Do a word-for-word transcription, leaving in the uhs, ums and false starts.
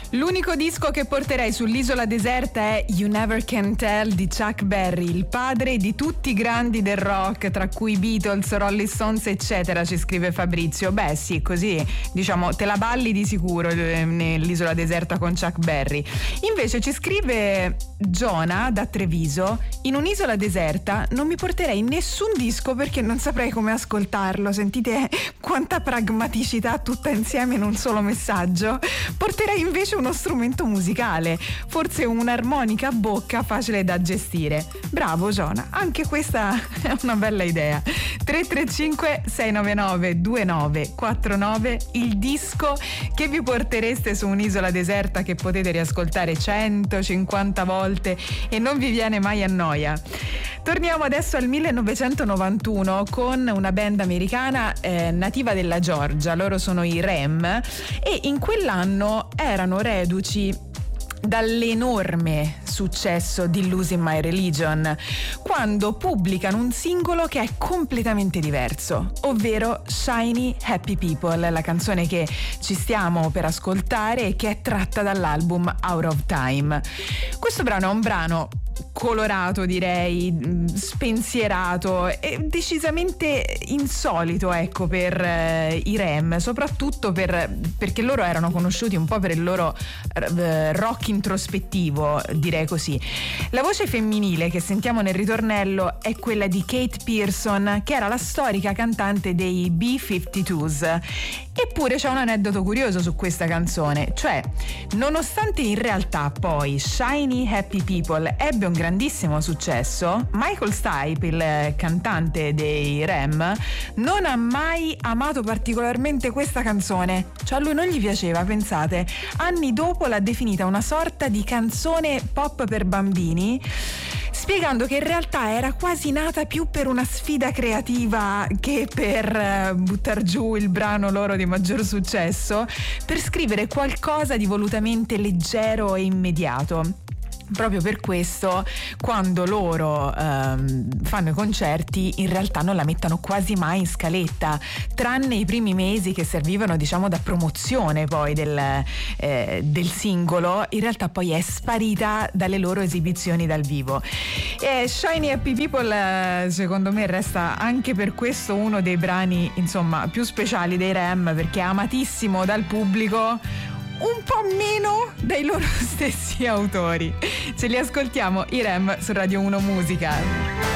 L'unico disco che porterei sull'isola deserta è You Never Can Tell di Chuck Berry, il padre di tutti i grandi del rock, tra cui Beatles, Rolling Stones, eccetera, ci scrive Fabrizio. Beh sì, così diciamo te la balli di sicuro nell'isola deserta con Chuck Berry. Invece ci scrive Giona da Treviso: in un'isola deserta non mi porterei nessun disco perché non saprei come ascoltarlo. Sentite quanta pragmaticità tutta insieme in un solo messaggio. Porterei invece uno strumento musicale, forse un'armonica a bocca facile da gestire. Bravo Giona, anche questa è una bella idea. Tre tre cinque sei nove nove due nove quattro nove, il disco che vi portereste su un'isola deserta che potete riascoltare centocinquanta volte e non vi viene mai a noia. Torniamo adesso al millenovecentonovantuno con una band americana eh, nativa della Georgia. Loro sono i R E M e in quell'anno erano reduci dall'enorme successo di Losing My Religion, quando pubblicano un singolo che è completamente diverso, ovvero Shiny Happy People, la canzone che ci stiamo per ascoltare e che è tratta dall'album Out of Time. Questo brano è un brano colorato, direi, spensierato e decisamente insolito, ecco, per eh, i R E M, soprattutto per, perché loro erano conosciuti un po' per il loro eh, rock introspettivo, direi così. La voce femminile che sentiamo nel ritornello è quella di Kate Pearson, che era la storica cantante dei B cinquantadue. Eppure c'è un aneddoto curioso su questa canzone, cioè nonostante in realtà poi Shiny Happy People ebbe un grandissimo successo, Michael Stipe, il cantante dei R E M, non ha mai amato particolarmente questa canzone, cioè a lui non gli piaceva, pensate. Anni dopo l'ha definita una sorta di canzone pop per bambini, spiegando che in realtà era quasi nata più per una sfida creativa che per uh, buttar giù il brano loro di maggior successo, per scrivere qualcosa di volutamente leggero e immediato. Proprio per questo, quando loro ehm, fanno i concerti, in realtà non la mettono quasi mai in scaletta, tranne i primi mesi che servivano, diciamo, da promozione poi del, eh, del singolo. In realtà poi è sparita dalle loro esibizioni dal vivo. E Shiny Happy People, secondo me, resta anche per questo uno dei brani, insomma, più speciali dei R E M, perché è amatissimo dal pubblico, un po' meno dai loro stessi autori. Ce li ascoltiamo, i R E M, su Radio uno Musica.